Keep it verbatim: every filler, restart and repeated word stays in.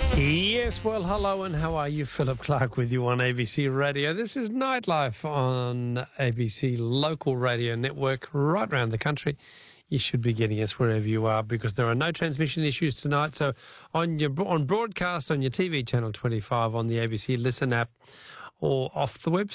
Yes, well, hello and how are you? Philip Clark with you on A B C Radio. This is Nightlife on A B C Local Radio Network right around the country. You should be getting us wherever you are because there are no transmission issues tonight. So on your on broadcast on your T V channel twenty-five, on the A B C Listen app, or off the website.